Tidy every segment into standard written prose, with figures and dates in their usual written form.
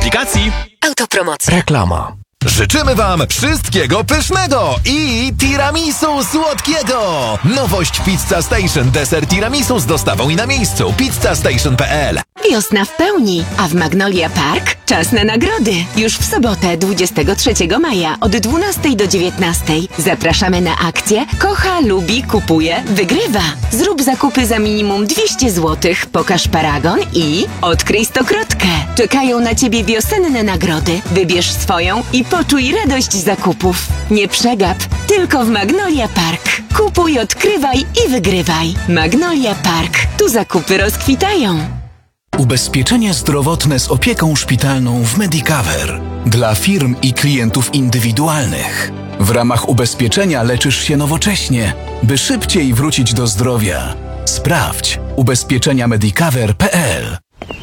aplikacji. Autopromocja. Reklama. Życzymy Wam wszystkiego pysznego i tiramisu słodkiego! Nowość Pizza Station. Deser tiramisu z dostawą i na miejscu. pizzastation.pl. Wiosna w pełni, a w Magnolia Park czas na nagrody. Już w sobotę 23 maja od 12 do 19 zapraszamy na akcję Kocha, lubi, kupuje, wygrywa. Zrób zakupy za minimum 200 zł, pokaż paragon i odkryj stokrotkę. Czekają na Ciebie wiosenne nagrody. Wybierz swoją i poczuj radość zakupów. Nie przegap, tylko w Magnolia Park. Kupuj, odkrywaj i wygrywaj. Magnolia Park. Tu zakupy rozkwitają. Ubezpieczenie zdrowotne z opieką szpitalną w Medicover. Dla firm i klientów indywidualnych. W ramach ubezpieczenia leczysz się nowocześnie, by szybciej wrócić do zdrowia. Sprawdź ubezpieczeniamedicover.pl.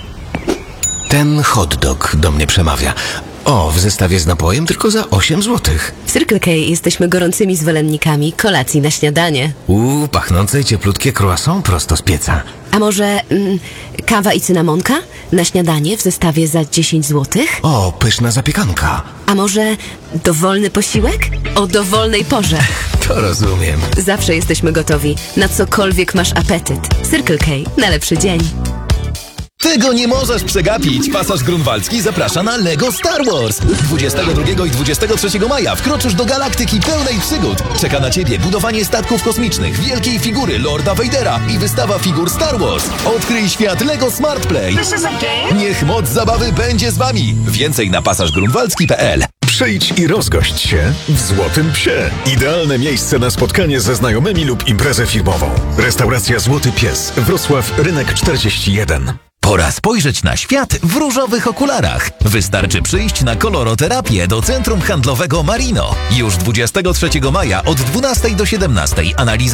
Ten hot dog do mnie przemawia. O, w zestawie z napojem tylko za 8 zł. W Circle K jesteśmy gorącymi zwolennikami kolacji na śniadanie. Pachnące i cieplutkie croissant prosto z pieca. A może kawa i cynamonka na śniadanie w zestawie za 10 zł? O, pyszna zapiekanka. A może dowolny posiłek? O dowolnej porze. To rozumiem. Zawsze jesteśmy gotowi, na cokolwiek masz apetyt. Circle K na lepszy dzień. Tego nie możesz przegapić! Pasaż Grunwaldzki zaprasza na LEGO Star Wars. 22 i 23 maja wkroczysz do galaktyki pełnej przygód. Czeka na Ciebie budowanie statków kosmicznych, wielkiej figury Lorda Vadera i wystawa figur Star Wars. Odkryj świat LEGO Smart Play. Niech moc zabawy będzie z Wami. Więcej na pasażgrunwaldzki.pl. Przyjdź i rozgość się w Złotym Psie. Idealne miejsce na spotkanie ze znajomymi lub imprezę firmową. Restauracja Złoty Pies, Wrocław, Rynek 41. Pora spojrzeć na świat w różowych okularach. Wystarczy przyjść na koloroterapię do Centrum Handlowego Marino. Już 23 maja od 12 do 17 analiza